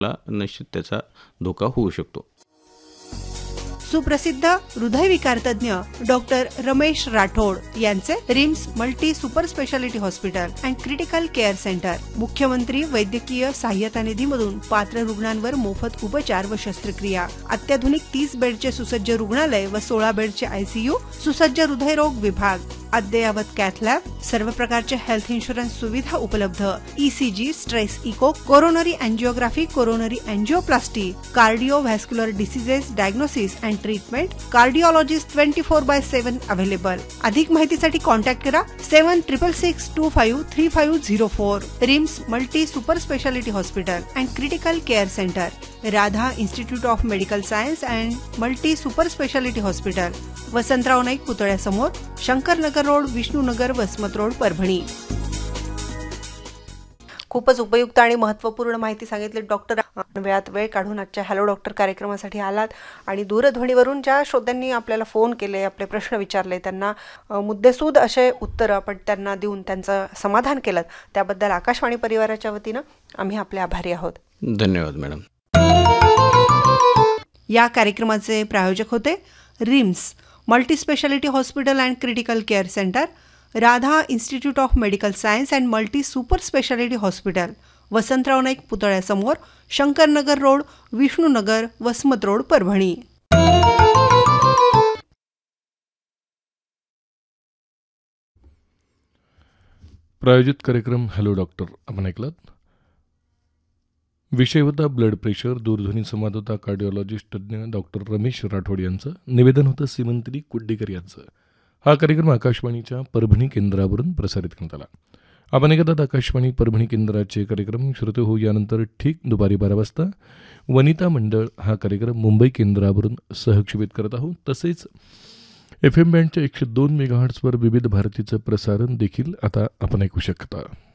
निश्चित त्याचा धोका होऊ शकतो. सुप्रसिद्ध हृदयविकार तज्ञ डॉक्टर रमेश राठोड यांचे RIMS multi super speciality hospital and critical care centre. मुख्यमंत्री वैद्यकीय सहाय्यता निधीमधून पात्र रुग्णांवर मोफत उपचार व शस्त्रक्रिया. अत्याधुनिक 30 बेडचे सुसज्ज रुग्णालय व 16 बेडचे आयसीयू, सुसज्ज हृदयरोग विभाग, अद्ययावत कॅथ लॅब, सर्व प्रकारचे हेल्थ इन्शुरन्स सुविधा उपलब्ध. ECG, stress eco, coronary angiography, coronary angioplasty, कार्डिओव्हॅस्क्युलर diseases diagnosis and treatment, cardiologist 24/7 available. अधिक माहितीसाठी कॉन्टॅक्ट करा 7666253504. RIMS multi super speciality hospital and critical care centre, Radha institute of medical science and multi super speciality hospital, Vasantrao Naik पुतळ्यासमोर, Shankarnagar road, Vishnunagar, Vasmat road, Parbhani. खूपच उपयुक्त आणि महत्त्वपूर्ण माहिती सांगितली डॉक्टर. वेळात वेळ काढून आजच्या हॅलो डॉक्टर कार्यक्रमासाठी आलात आणि दूरध्वनीवरून ज्या श्रोत्यांनी आपल्याला फोन केले, आपले प्रश्न विचारले, त्यांना मुद्देसूद असे उत्तरं आपण त्यांना देऊन त्यांचं समाधान केलं, त्याबद्दल आकाशवाणी परिवाराच्या वतीनं आम्ही आपले आभारी आहोत. धन्यवाद मॅडम. या कार्यक्रमाचे प्रायोजक होते RIMS multi speciality hospital and critical care centre, Radha institute of medical science and multi super speciality hospital, Vasantrao Naik पुतळ्यासमोर, शंकरनगर रोड, विष्णुनगर, वसमत रोड, परभणी. प्रायोजित कार्यक्रम हॅलो डॉक्टर आपण ऐकलात. विषय होता ब्लड प्रेशर. दूरध्वनी संवाद होता कार्डिओलॉजिस्ट तज्ज्ञ डॉक्टर रमेश राठोड यांचं. निवेदन होतं सीमंत्री कुड्डीकर यांचं. हा कार्यक्रम आकाशवाणीच्या परभणी केंद्रावरून प्रसारित करण्यात आला. आपण ऐकतात आकाशवाणी परभणी केंद्राचे कार्यक्रम. श्रोते हो, यानंतर ठीक दुपारी 12 वाजता वनिता मंडळ हा कार्यक्रम मुंबई केंद्रावरून सहक्षेपित करत आहोत. तसेच FM बँडच्या 102 मेगाहर्ट्झवर विविध भारतीचं प्रसारण देखील आता आपण ऐकू शकता.